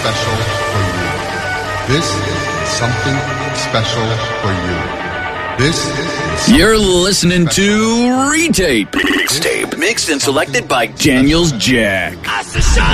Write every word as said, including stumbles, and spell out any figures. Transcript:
special for you. This is something special for you. This is You're listening to Retape. Mixtape. Mixed and selected by Daniels Jack. That's the shot.